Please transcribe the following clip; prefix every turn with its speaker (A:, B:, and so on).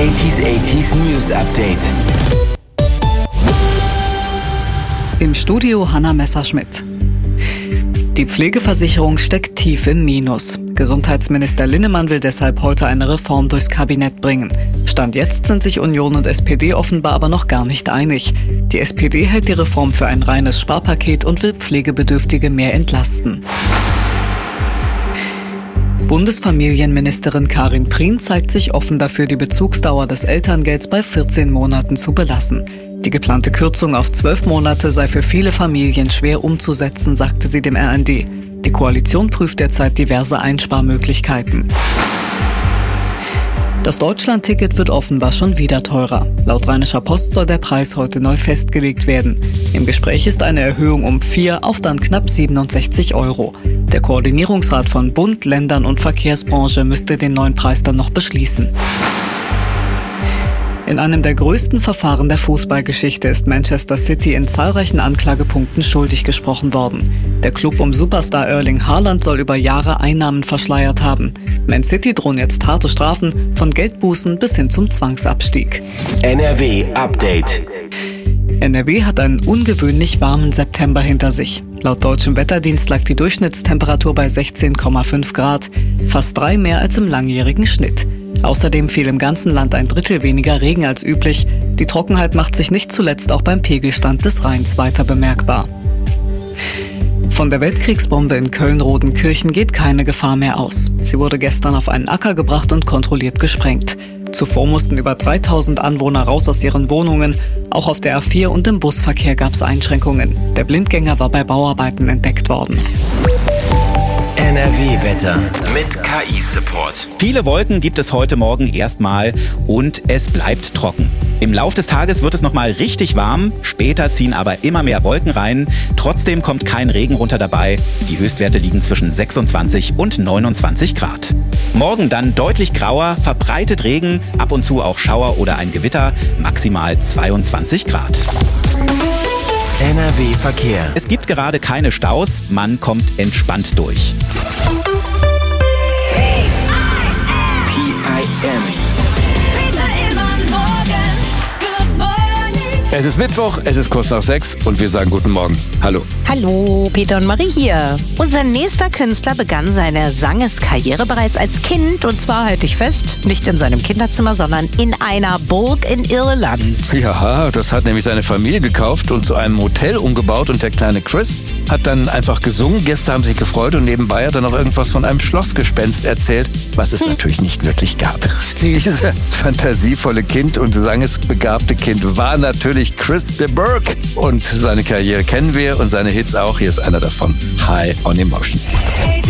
A: 80s News Update.
B: Im Studio Hanna Messerschmidt. Die Pflegeversicherung steckt tief im Minus. Gesundheitsminister Linnemann will deshalb heute eine Reform durchs Kabinett bringen. Stand jetzt sind sich Union und SPD offenbar aber noch gar nicht einig. Die SPD hält die Reform für ein reines Sparpaket und will Pflegebedürftige mehr entlasten. Bundesfamilienministerin Karin Prien zeigt sich offen dafür, die Bezugsdauer des Elterngelds bei 14 Monaten zu belassen. Die geplante Kürzung auf 12 Monate sei für viele Familien schwer umzusetzen, sagte sie dem RND. Die Koalition prüft derzeit diverse Einsparmöglichkeiten. Das Deutschland-Ticket wird offenbar schon wieder teurer. Laut Rheinischer Post soll der Preis heute neu festgelegt werden. Im Gespräch ist eine Erhöhung um 4 auf dann knapp 67 €. Der Koordinierungsrat von Bund, Ländern und Verkehrsbranche müsste den neuen Preis dann noch beschließen. In einem der größten Verfahren der Fußballgeschichte ist Manchester City in zahlreichen Anklagepunkten schuldig gesprochen worden. Der Klub um Superstar Erling Haaland soll über Jahre Einnahmen verschleiert haben. Man City drohen jetzt harte Strafen, von Geldbußen bis hin zum Zwangsabstieg.
A: NRW Update.
B: NRW hat einen ungewöhnlich warmen September hinter sich. Laut deutschem Wetterdienst lag die Durchschnittstemperatur bei 16,5 Grad, fast 3 mehr als im langjährigen Schnitt. Außerdem fiel im ganzen Land 1/3 weniger Regen als üblich. Die Trockenheit macht sich nicht zuletzt auch beim Pegelstand des Rheins weiter bemerkbar. Von der Weltkriegsbombe in Köln-Rodenkirchen geht keine Gefahr mehr aus. Sie wurde gestern auf einen Acker gebracht und kontrolliert gesprengt. Zuvor mussten über 3000 Anwohner raus aus ihren Wohnungen. Auch auf der A4 und im Busverkehr gab es Einschränkungen. Der Blindgänger war bei Bauarbeiten entdeckt worden.
A: NRW-Wetter mit KI-Support.
C: Viele Wolken gibt es heute Morgen erstmal und es bleibt trocken. Im Lauf des Tages wird es nochmal richtig warm, später ziehen aber immer mehr Wolken rein. Trotzdem kommt kein Regen runter dabei. Die Höchstwerte liegen zwischen 26 und 29 Grad. Morgen dann deutlich grauer, verbreitet Regen, ab und zu auch Schauer oder ein Gewitter, maximal 22 Grad.
A: NRW Verkehr.
C: Es gibt gerade keine Staus, man kommt entspannt durch.
A: PIM.
D: Es ist Mittwoch, es ist kurz nach 6 und wir sagen guten Morgen. Hallo.
E: Hallo, Peter und Marie hier. Unser nächster Künstler begann seine Sangeskarriere bereits als Kind und zwar, halte ich fest, nicht in seinem Kinderzimmer, sondern in einer Burg in Irland.
D: Ja, das hat nämlich seine Familie gekauft und zu einem Hotel umgebaut und der kleine Chris hat dann einfach gesungen. Gäste haben sich gefreut und nebenbei hat er noch irgendwas von einem Schlossgespenst erzählt, was es natürlich nicht wirklich gab. Dieses fantasievolle Kind und sangesbegabte Kind war natürlich Chris de Burgh und seine Karriere kennen wir und seine Hits auch. Hier ist einer davon, High on Emotion.